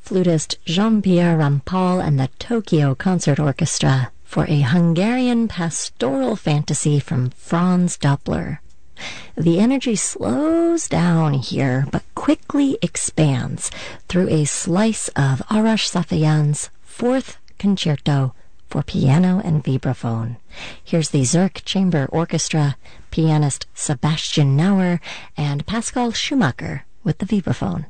flutist Jean-Pierre Rampal and the Tokyo Concert Orchestra for a Hungarian pastoral fantasy from Franz Doppler. The energy slows down here, but quickly expands through a slice of Arash Safayan's Fourth Concerto for piano and vibraphone. Here's the Zurich Chamber Orchestra, pianist Sebastian Nauer, and Pascal Schumacher with the vibraphone.